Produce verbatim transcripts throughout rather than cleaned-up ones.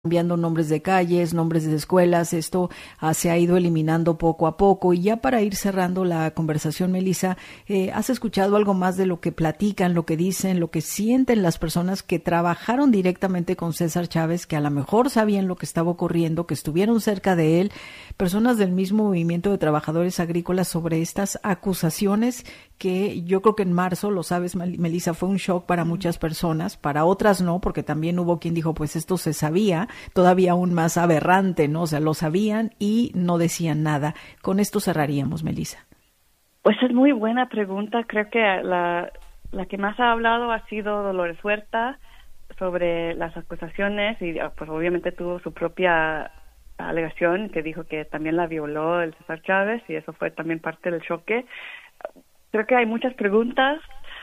cambiando nombres de calles, nombres de escuelas. Esto uh, se ha ido eliminando poco a poco. Y ya para ir cerrando la conversación, Melissa, eh, ¿has escuchado algo más de lo que platican, lo que dicen, lo que sienten las personas que trabajaron directamente con César Chávez, que a lo mejor sabían lo que estaba ocurriendo, que estuvieron cerca de él, personas del mismo movimiento de trabajadores agrícolas, sobre estas acusaciones que yo creo que en marzo, lo sabes, Melissa, fue un shock para muchas personas, para otras no, porque también hubo quien dijo, pues esto se sabía, todavía aún más aberrante, ¿no? O sea, lo sabían y no decían nada. Con esto cerraríamos, Melissa. Pues es muy buena pregunta. Creo que la, la que más ha hablado ha sido Dolores Huerta sobre las acusaciones y pues obviamente tuvo su propia alegación que dijo que también la violó el César Chávez y eso fue también parte del choque. Creo que hay muchas preguntas.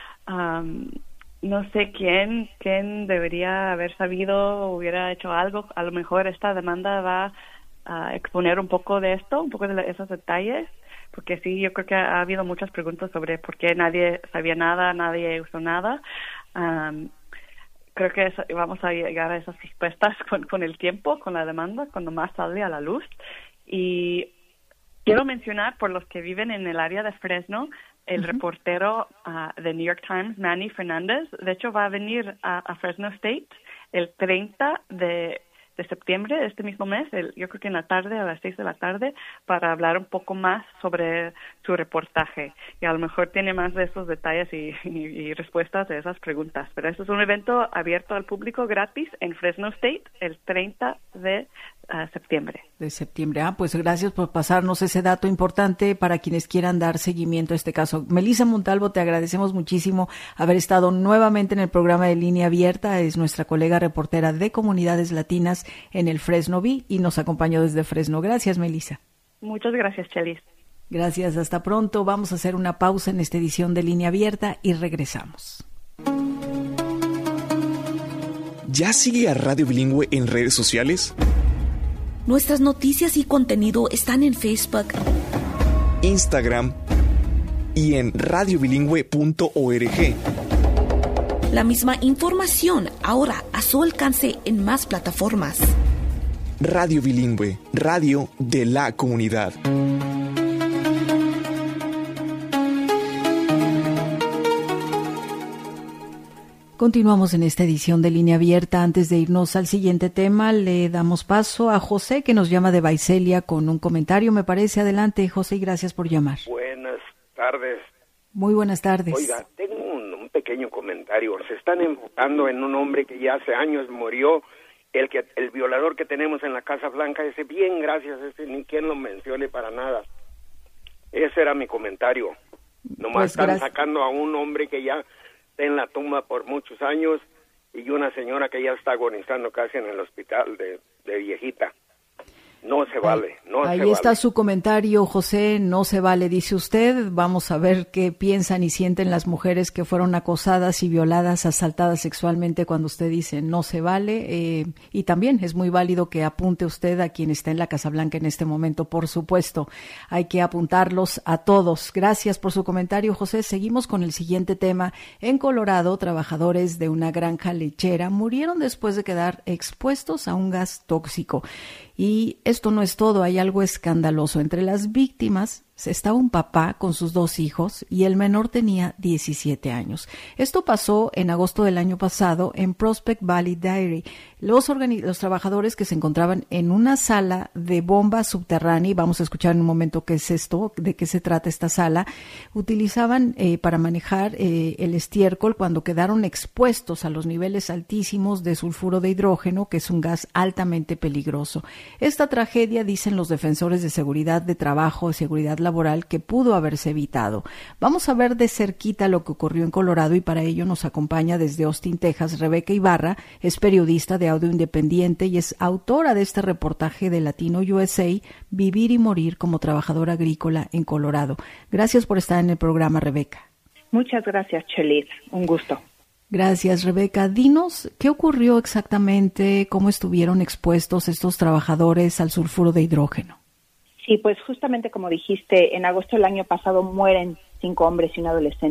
Um, no sé quién quién debería haber sabido o hubiera hecho algo. A lo mejor esta demanda va a exponer un poco de esto, un poco de esos detalles, porque sí, yo creo que ha, ha habido muchas preguntas sobre por qué nadie sabía nada, nadie usó nada. Um, creo que eso, vamos a llegar a esas respuestas con, con el tiempo, con la demanda, cuando más sale a la luz. Y quiero mencionar, por los que viven en el área de Fresno, el uh-huh. reportero uh, de New York Times, Manny Fernández, de hecho va a venir a, a Fresno State el treinta de septiembre de este mismo mes, el, yo creo que en la tarde, a las seis de la tarde, para hablar un poco más sobre su reportaje. Y a lo mejor tiene más de esos detalles y, y, y respuestas de esas preguntas. Pero este es un evento abierto al público gratis en Fresno State el treinta de septiembre. De septiembre. Ah, pues gracias por pasarnos ese dato importante para quienes quieran dar seguimiento a este caso. Melissa Montalvo, te agradecemos muchísimo haber estado nuevamente en el programa de Línea Abierta. Es nuestra colega reportera de Comunidades Latinas en el Fresno Bee y nos acompañó desde Fresno. Gracias, Melissa. Muchas gracias, Chelis. Gracias, hasta pronto. Vamos a hacer una pausa en esta edición de Línea Abierta y regresamos. ¿Ya sigue a Radio Bilingüe en redes sociales? Nuestras noticias y contenido están en Facebook, Instagram y en radio bilingüe punto org. La misma información ahora a su alcance en más plataformas. Radio Bilingüe, radio de la comunidad. Continuamos en esta edición de Línea Abierta. Antes de irnos al siguiente tema, le damos paso a José, que nos llama de Visalia con un comentario, me parece. Adelante, José, y gracias por llamar. Buenas tardes. Muy buenas tardes. Oiga, tengo un, un pequeño comentario. Se están enfocando en un hombre que ya hace años murió, el que el violador que tenemos en la Casa Blanca. Ese, bien, gracias, ese ni quien lo mencione para nada. Ese era mi comentario. Nomás pues están gracias. Sacando a un hombre que ya en la tumba por muchos años y una señora que ya está agonizando casi en el hospital de, de viejita. No se vale, no se vale. Ahí está su comentario, José, no se vale, dice usted. Vamos a ver qué piensan y sienten las mujeres que fueron acosadas y violadas, asaltadas sexualmente cuando usted dice no se vale. Eh, y también es muy válido que apunte usted a quien está en la Casa Blanca en este momento, por supuesto. Hay que apuntarlos a todos. Gracias por su comentario, José. Seguimos con el siguiente tema. En Colorado, trabajadores de una granja lechera murieron después de quedar expuestos a un gas tóxico. Y esto no es todo, hay algo escandaloso. Entre las víctimas estaba un papá con sus dos hijos y el menor tenía diecisiete años. Esto pasó en agosto del año pasado en Prospect Valley Dairy. Los, organi- los trabajadores que se encontraban en una sala de bomba subterránea, y vamos a escuchar en un momento qué es esto, de qué se trata esta sala, utilizaban eh, para manejar eh, el estiércol cuando quedaron expuestos a los niveles altísimos de sulfuro de hidrógeno, que es un gas altamente peligroso. Esta tragedia, dicen los defensores de seguridad de trabajo, de seguridad laboral, laboral que pudo haberse evitado. Vamos a ver de cerquita lo que ocurrió en Colorado y para ello nos acompaña desde Austin, Texas, Rebeca Ibarra. Es periodista de Audio Independiente y es autora de este reportaje de Latino U S A, Vivir y Morir como Trabajadora Agrícola en Colorado. Gracias por estar en el programa, Rebeca. Muchas gracias, Chelis. Un gusto. Gracias, Rebeca. Dinos, ¿qué ocurrió exactamente? ¿Cómo estuvieron expuestos estos trabajadores al sulfuro de hidrógeno? Sí, pues justamente como dijiste, en agosto del año pasado mueren cinco hombres y un adolescente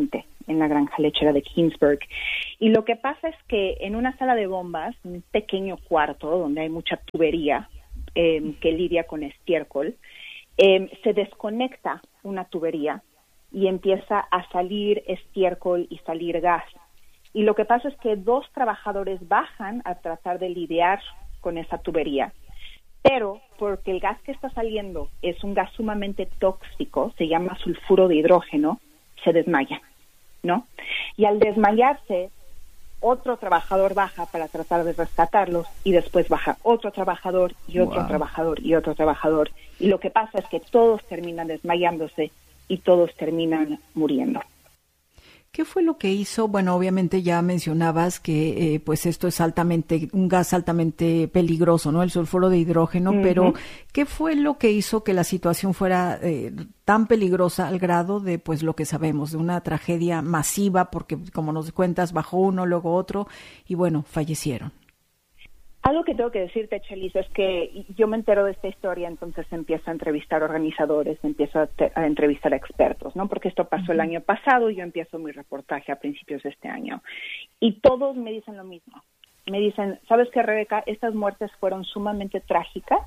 en la granja lechera de Keensburg. Y lo que pasa es que en una sala de bombas, un pequeño cuarto donde hay mucha tubería eh, que lidia con estiércol, eh, se desconecta una tubería y empieza a salir estiércol y salir gas. Y lo que pasa es que dos trabajadores bajan a tratar de lidiar con esa tubería, pero porque el gas que está saliendo es un gas sumamente tóxico, se llama sulfuro de hidrógeno, se desmaya, ¿no? Y al desmayarse, otro trabajador baja para tratar de rescatarlos y después baja otro trabajador y otro wow. trabajador y otro trabajador. Y lo que pasa es que todos terminan desmayándose y todos terminan muriendo. ¿Qué fue lo que hizo? Bueno, obviamente ya mencionabas que eh, pues esto es altamente, un gas altamente peligroso, ¿no? El sulfuro de hidrógeno, uh-huh. pero ¿qué fue lo que hizo que la situación fuera eh, tan peligrosa al grado de pues lo que sabemos, de una tragedia masiva? Porque como nos cuentas, bajó uno, luego otro y bueno, fallecieron. Algo que tengo que decirte, Chelis, es que yo me entero de esta historia, entonces empiezo a entrevistar organizadores, empiezo a, te- a entrevistar a expertos, ¿no? Porque esto pasó uh-huh. el año pasado y yo empiezo mi reportaje a principios de este año. Y todos me dicen lo mismo. Me dicen, ¿sabes qué, Rebeca? Estas muertes fueron sumamente trágicas,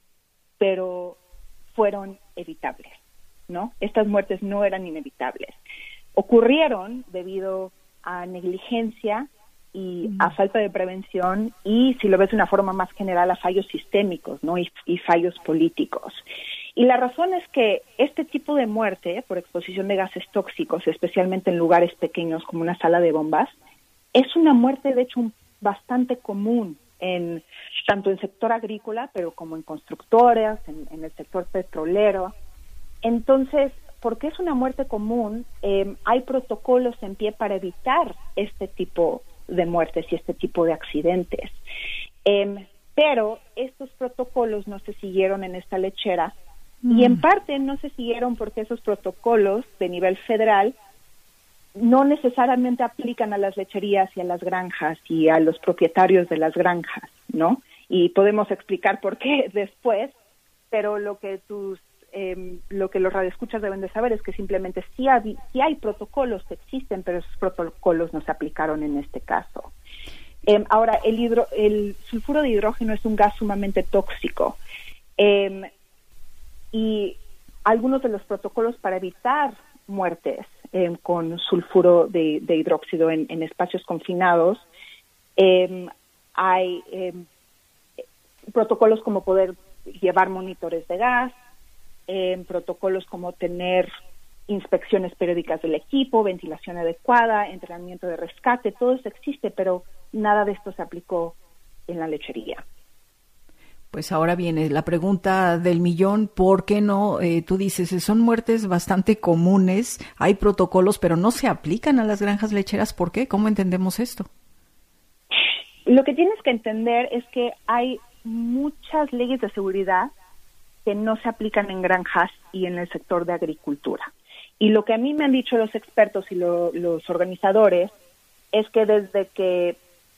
pero fueron evitables, ¿no? Estas muertes no eran inevitables. Ocurrieron debido a negligencia y a falta de prevención y, si lo ves de una forma más general, a fallos sistémicos, ¿no? Y, y fallos políticos. Y la razón es que este tipo de muerte por exposición de gases tóxicos, especialmente en lugares pequeños como una sala de bombas, es una muerte, de hecho, bastante común en tanto en sector agrícola, pero como en constructoras, en, en el sector petrolero. Entonces, porque es una muerte común, eh, hay protocolos en pie para evitar este tipo de muertes y este tipo de accidentes. Eh, pero estos protocolos no se siguieron en esta lechera mm. y en parte no se siguieron porque esos protocolos de nivel federal no necesariamente aplican a las lecherías y a las granjas y a los propietarios de las granjas, ¿no? Y podemos explicar por qué después, pero lo que tus Eh, lo que los radioescuchas deben de saber es que simplemente sí hay, sí hay protocolos que existen, pero esos protocolos no se aplicaron en este caso. Eh, ahora, el, hidro, el sulfuro de hidrógeno es un gas sumamente tóxico eh, y algunos de los protocolos para evitar muertes eh, con sulfuro de, de hidróxido en, en espacios confinados, eh, hay eh, protocolos como poder llevar monitores de gas, en protocolos como tener inspecciones periódicas del equipo, ventilación adecuada, entrenamiento de rescate, todo eso existe, pero nada de esto se aplicó en la lechería. Pues ahora viene la pregunta del millón, ¿por qué no? Eh, tú dices, son muertes bastante comunes, hay protocolos, pero no se aplican a las granjas lecheras, ¿por qué? ¿Cómo entendemos esto? Lo que tienes que entender es que hay muchas leyes de seguridad que no se aplican en granjas y en el sector de agricultura. Y lo que a mí me han dicho los expertos y lo, los organizadores es que desde que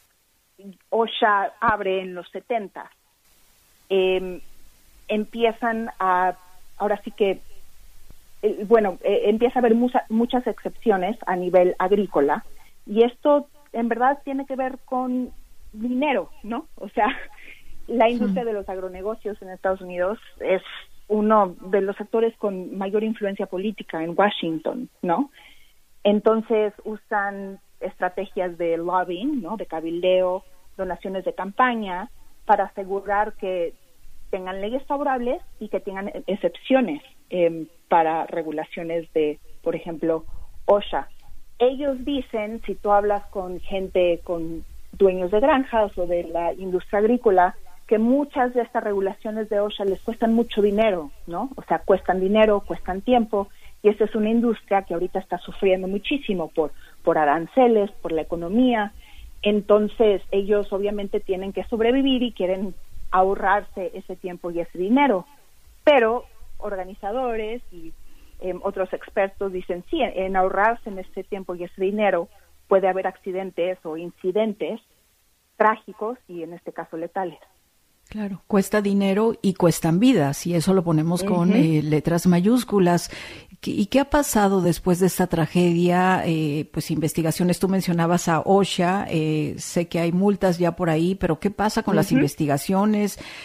OSHA abre en los setenta, eh, empiezan a, ahora sí que, eh, bueno, eh, empieza a haber mucha, muchas excepciones a nivel agrícola, y esto en verdad tiene que ver con dinero, ¿no? O sea, la industria de los agronegocios en Estados Unidos es uno de los sectores con mayor influencia política en Washington, ¿no? Entonces usan estrategias de lobbying, ¿no? De cabildeo, donaciones de campaña, para asegurar que tengan leyes favorables y que tengan excepciones eh, para regulaciones de, por ejemplo, OSHA. Ellos dicen, si tú hablas con gente, con dueños de granjas o de la industria agrícola, que muchas de estas regulaciones de OSHA les cuestan mucho dinero, ¿no? O sea, cuestan dinero, cuestan tiempo, y esta es una industria que ahorita está sufriendo muchísimo por, por aranceles, por la economía. Entonces, ellos obviamente tienen que sobrevivir y quieren ahorrarse ese tiempo y ese dinero. Pero organizadores y eh, otros expertos dicen, sí, en ahorrarse en ese tiempo y ese dinero puede haber accidentes o incidentes trágicos y en este caso letales. Claro, cuesta dinero y cuestan vidas, y eso lo ponemos uh-huh. con eh, letras mayúsculas. ¿Y qué ha pasado después de esta tragedia? Eh, pues investigaciones, tú mencionabas a OSHA, eh, sé que hay multas ya por ahí, pero ¿qué pasa con uh-huh. las investigaciones?